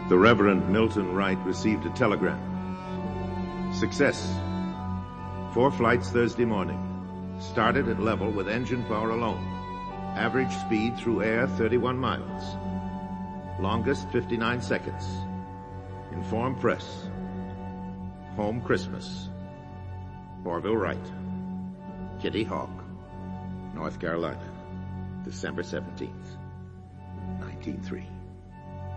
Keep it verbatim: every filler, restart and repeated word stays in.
The Reverend Milton Wright received a telegram. Success. Four flights Thursday morning. Started at level with engine power alone. Average speed through air thirty-one miles. Longest fifty-nine seconds. Inform press. Home Christmas. Orville Wright. Kitty Hawk. North Carolina. December seventeenth, nineteen oh three.